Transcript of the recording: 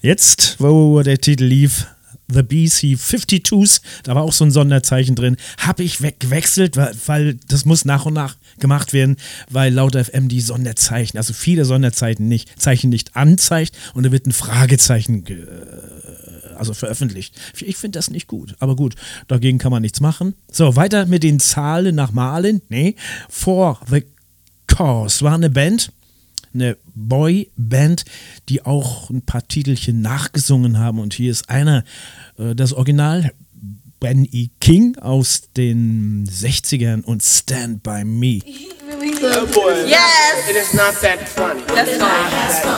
Jetzt, wo der Titel lief, The BC-52s, da war auch so ein Sonderzeichen drin, habe ich weggewechselt, weil das muss nach und nach gemacht werden, weil laut FM die Sonderzeichen, also viele Sonderzeichen nicht anzeigt und da wird ein Fragezeichen veröffentlicht. Ich finde das nicht gut, aber gut, dagegen kann man nichts machen. So, weiter mit den Zahlen nach Malen. Nee, For the Cause war eine Band, eine Boyband, die auch ein paar Titelchen nachgesungen haben. Und hier ist einer, das Original, Benny King aus den 60ern und Stand By Me. Oh boy. Yes! It is not that funny. That's fine.